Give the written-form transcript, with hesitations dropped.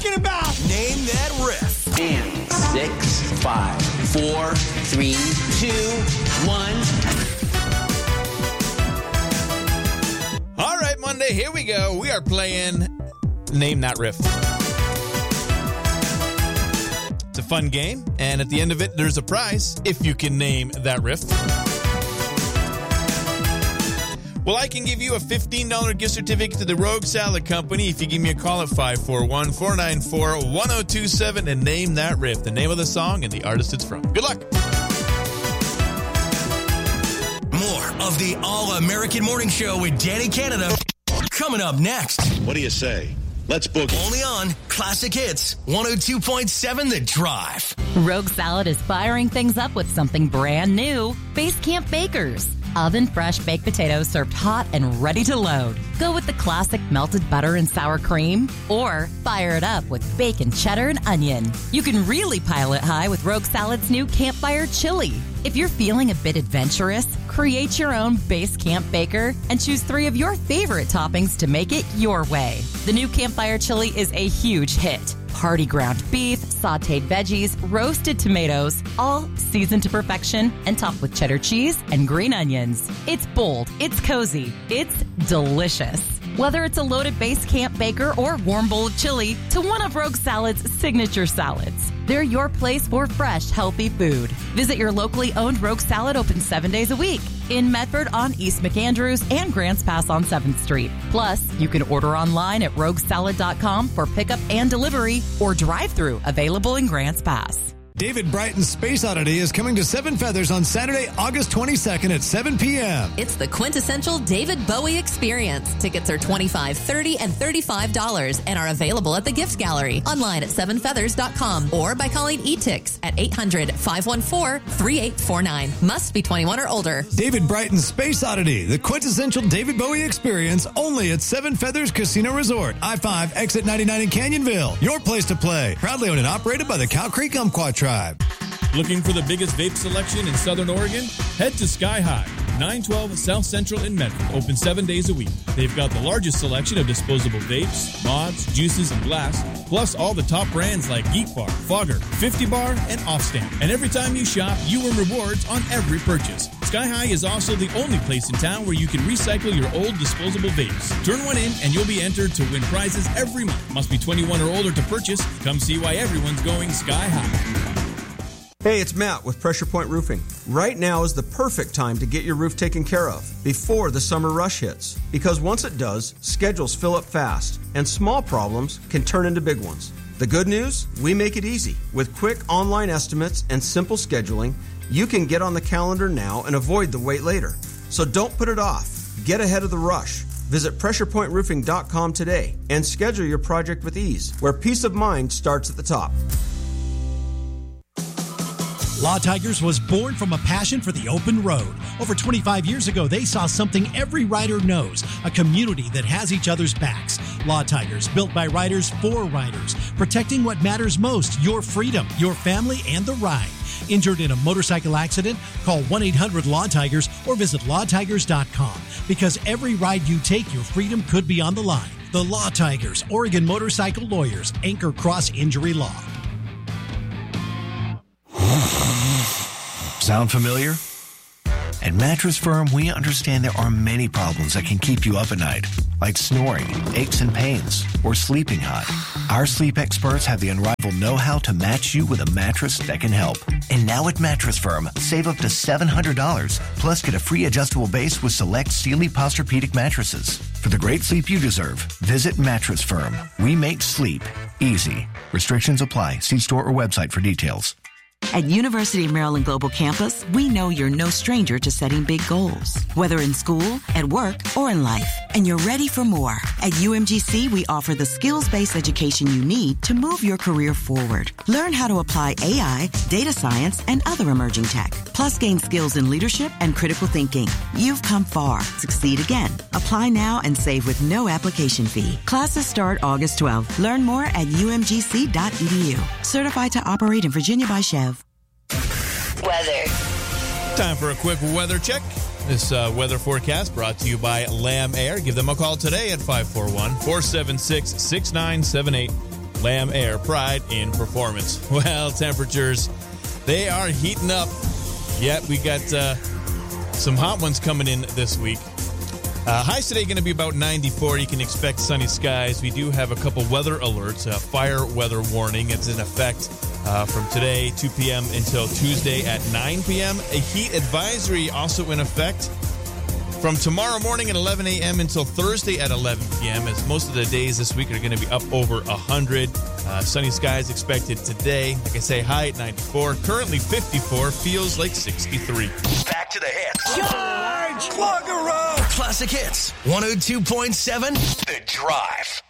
talking about? Name that riff. And 6, 5, 4, 3, 2, 1. All right, Monday, here we go. We are playing Name That Riff. It's a fun game, and at the end of it, there's a prize if you can name that riff. Well, I can give you a $15 gift certificate to the Rogue Salad Company if you give me a call at 541-494-1027 and name that riff, the name of the song and the artist it's from. Good luck. More of the All-American Morning Show with Danny Canada coming up next. What do you say? Let's book it. Only on Classic Hits 102.7 The Drive. Rogue Salad is firing things up with something brand new. Base Camp Bakers. Oven fresh baked potatoes served hot and ready to load. Go with the classic melted butter and sour cream, or fire it up with bacon, cheddar, and onion. You can really pile it high with Rogue Salad's new Campfire Chili. If you're feeling a bit adventurous, create your own Base Camp Baker and choose 3 of your favorite toppings to make it your way. The new Campfire Chili is a huge hit. Hearty ground beef, sautéed veggies, roasted tomatoes, all seasoned to perfection and topped with cheddar cheese and green onions. It's bold, it's cozy, it's delicious. Whether it's a loaded Base Camp Baker or warm bowl of chili to one of Rogue Salad's signature salads, they're your place for fresh, healthy food. Visit your locally owned Rogue Salad, open 7 days a week in Medford on East McAndrews and Grants Pass on 7th Street. Plus, you can order online at roguesalad.com for pickup and delivery or drive-thru available in Grants Pass. David Brighton's Space Oddity is coming to Seven Feathers on Saturday, August 22nd at 7 p.m. It's the quintessential David Bowie experience. Tickets are $25, $30, and $35 and are available at the Gift Gallery, online at sevenfeathers.com or by calling eTix at 800-514-3849. Must be 21 or older. David Brighton's Space Oddity, the quintessential David Bowie experience, only at Seven Feathers Casino Resort, I-5, exit 99 in Canyonville. Your place to play. Proudly owned and operated by the Cow Creek Umpqua Tribe. Looking for the biggest vape selection in Southern Oregon? Head to Sky High, 912 South Central in Medford, open 7 days a week. They've got the largest selection of disposable vapes, mods, juices, and glass, plus all the top brands like Geek Bar, Fogger, 50 Bar, and Offstamp. And every time you shop, you earn rewards on every purchase. Sky High is also the only place in town where you can recycle your old disposable vapes. Turn one in and you'll be entered to win prizes every month. Must be 21 or older to purchase. Come see why everyone's going Sky High. Hey, it's Matt with Pressure Point Roofing. Right now is the perfect time to get your roof taken care of before the summer rush hits. Because once it does, schedules fill up fast and small problems can turn into big ones. The good news? We make it easy. With quick online estimates and simple scheduling, you can get on the calendar now and avoid the wait later. So don't put it off. Get ahead of the rush. Visit pressurepointroofing.com today and schedule your project with ease, where peace of mind starts at the top. Law Tigers was born from a passion for the open road. Over 25 years ago, they saw something every rider knows, a community that has each other's backs. Law Tigers, built by riders for riders, protecting what matters most, your freedom, your family, and the ride. Injured in a motorcycle accident? Call 1-800-LAW-TIGERS or visit lawtigers.com. Because every ride you take, your freedom could be on the line. The Law Tigers, Oregon Motorcycle Lawyers, Anchor Cross Injury Law. Sound familiar? At Mattress Firm, we understand there are many problems that can keep you up at night, like snoring, aches and pains, or sleeping hot. Our sleep experts have the unrivaled know-how to match you with a mattress that can help. And now at Mattress Firm, save up to $700, plus get a free adjustable base with select Sealy Posturepedic mattresses. For the great sleep you deserve, visit Mattress Firm. We make sleep easy. Restrictions apply. See store or website for details. At University of Maryland Global Campus, we know you're no stranger to setting big goals, whether in school, at work, or in life. And you're ready for more. At UMGC, we offer the skills-based education you need to move your career forward. Learn how to apply AI, data science, and other emerging tech. Plus, gain skills in leadership and critical thinking. You've come far. Succeed again. Apply now and save with no application fee. Classes start August 12th. Learn more at umgc.edu. Certified to operate in Virginia by Chev. Weather. Time for a quick weather check. This weather forecast brought to you by Lamb Air. Give them a call today at 541-476-6978. Lamb Air, pride in performance. Well, temperatures, they are heating up. Yet we got some hot ones coming in this week. Highs today going to be about 94. You can expect sunny skies. We do have a couple weather alerts. Fire weather warning. It's in effect from today, 2 p.m. until Tuesday at 9 p.m. A heat advisory also in effect from tomorrow morning at 11 a.m. until Thursday at 11 p.m. as most of the days this week are going to be up over 100. Sunny skies expected today. Like I say, high at 94. Currently 54. Feels like 63. Back to the hits. Charge! Plug a row! Classic Hits. 102.7 The Drive.